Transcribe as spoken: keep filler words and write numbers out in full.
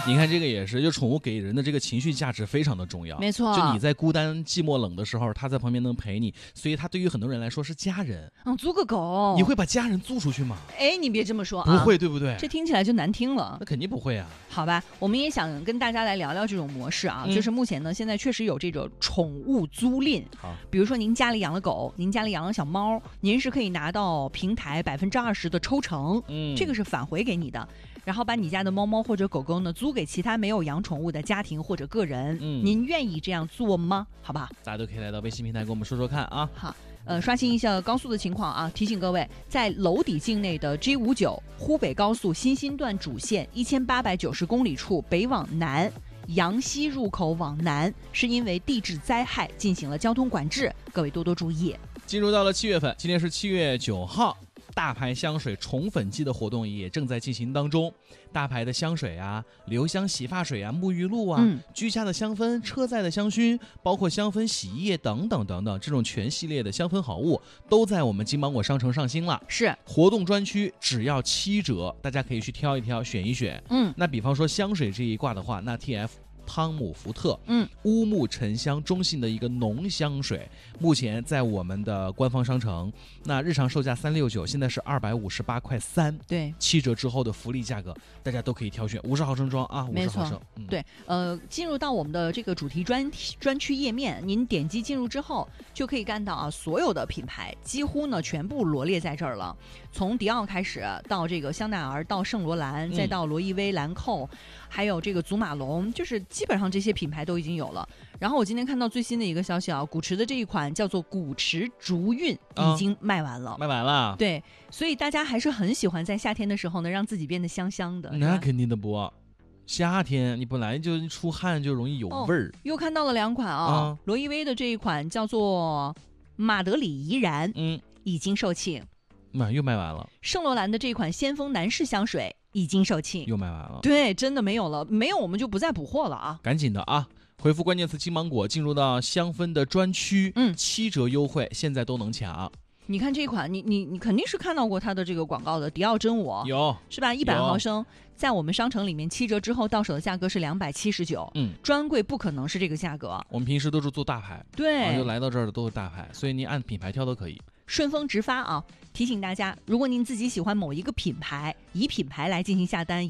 你看这个也是，就宠物给人的这个情绪价值非常的重要。 没错， 就你在孤单寂寞冷的时候，它在旁边能陪你，所以它对于很多人来说是家人。 嗯，租个狗， 你会把家人租出去吗？ 哎，你别这么说啊， 不会，对不对？ 这听起来就难听了。 那肯定不会啊。 好吧，我们也想跟大家来聊聊这种模式啊， 嗯、 就是目前呢，现在确实有这种宠物租赁。 好， 比如说您家里养了狗，您家里养了小猫，您是可以拿到平台百分之二十的抽成， 嗯， 这个是返回给你的。然后把你家的猫猫或者狗狗呢租给其他没有养宠物的家庭或者个人， 嗯， 您愿意这样做吗？好不好？ 大家都可以来到微信平台跟我们说说看啊。 好，呃，刷新一下高速的情况啊，提醒各位，在娄底境内的 G 五九 湖北高速新兴段主线一千八百九十公里处北往南，阳西入口往南，是因为地质灾害进行了交通管制，各位多多注意。 进入到了七月份，今天是七月九号。大牌香水宠粉季的活动也正在进行当中，大牌的香水啊、留香洗发水啊、沐浴露啊、嗯、居家的香氛、车载的香薰，包括香氛洗衣液等等等等，这种全系列的香氛好物都在我们金芒果商城上新了。 是活动专区只要七折，大家可以去挑一挑、选一选。嗯，那比方说香水这一挂的话，那 T F。汤姆福特，嗯，乌木沉香中性的一个浓香水，目前在我们的官方商城，那日常售价三六九，现在是二百五十八块三， 对， 七折之后的福利价格，大家都可以挑选，五十毫升装啊，五十毫升， 嗯、对，呃，进入到我们的这个主题专专区页面，您点击进入之后，就可以看到啊，所有的品牌几乎呢全部罗列在这儿了，从迪奥开始，到这个香奈儿，到圣罗兰，再到罗意威、兰蔻，还有这个祖马龙，就是基本上这些品牌都已经有了。然后我今天看到最新的一个消息啊，古驰的这一款叫做古驰竹韵已经卖完了、 嗯、卖完了。 对，所以大家还是很喜欢在夏天的时候呢让自己变得香香的。 那肯定的不，夏天你本来就出汗就容易有味儿、哦、 又看到了两款啊、嗯、罗意威的这一款叫做马德里怡然，嗯，已经售罄， 那又卖完了。 圣罗兰的这款先锋男士香水已经售罄， 又卖完了。 对，真的没有了，没有我们就不再补货了啊！ 赶紧的啊，回复关键词金芒果进入到香氛的专区，嗯，七折优惠，现在都能抢。 你看这一款，你你你肯定是看到过它的这个广告的，迪奥真我有是吧？一百毫升，在我们商城里面七折之后到手的价格是两百七十九，嗯，专柜不可能是这个价格。 我们平时都是做大牌， 对， 就来到这儿的都是大牌，所以您按品牌挑都可以。 顺丰直发啊！提醒大家，如果您自己喜欢某一个品牌，以品牌来进行下单。